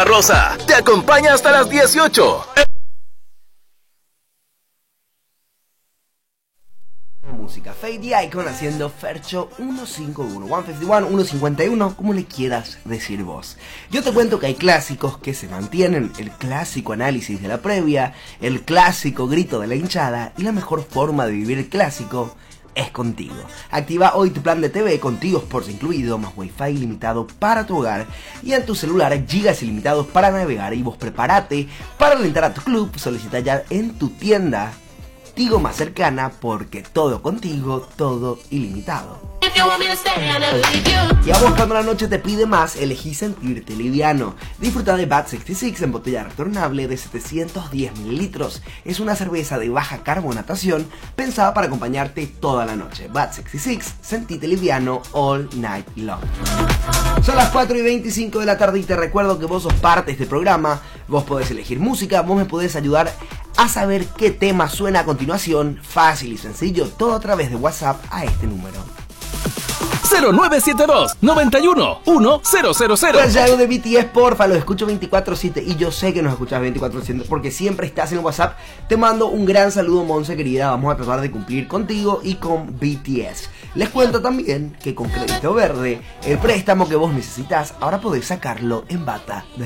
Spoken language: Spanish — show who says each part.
Speaker 1: Rosa te acompaña hasta las 18.
Speaker 2: Música, Fade the Icon haciendo Fercho 151, 151, 151, como le quieras decir vos. Yo te cuento que hay clásicos que se mantienen, el clásico análisis de la previa, el clásico grito de la hinchada, y la mejor forma de vivir el clásico es contigo. Activa hoy tu plan de TV con Tigo Sports incluido, más Wi-Fi ilimitado para tu hogar, y en tu celular gigas ilimitados para navegar. Y vos prepárate para alentar a tu club. Solicita ya en tu tienda Tigo más cercana, porque todo contigo, todo ilimitado. Y a vos, cuando la noche te pide más, elegí sentirte liviano. Disfruta de Bad 66 en botella retornable de 710 mililitros. Es una cerveza de baja carbonatación pensada para acompañarte toda la noche. Bad 66, sentite liviano all night long. Son las 4:25 de la tarde y te recuerdo que vos sos parte de este programa. Vos podés elegir música, vos me podés ayudar a saber qué tema suena a continuación. Fácil y sencillo, todo a través de WhatsApp a este número.
Speaker 1: 0972 91 1000.
Speaker 2: Pues algo de BTS, porfa, lo escucho 24/7 y yo sé que nos escuchas 24/7 porque siempre estás en WhatsApp. Te mando un gran saludo, Monse querida. Vamos a tratar de cumplir contigo y con BTS. Les cuento también que con Crédito Verde, el préstamo que vos necesitas, ahora podés sacarlo en Bata.